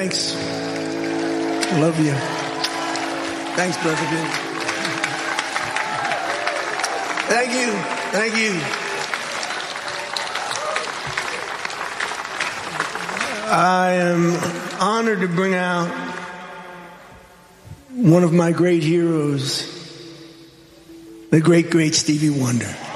Thanks. I love you. Thanks, Brother Bill. Thank you. Thank you. I am honored to bring out one of my great heroes, the great, great Stevie Wonder.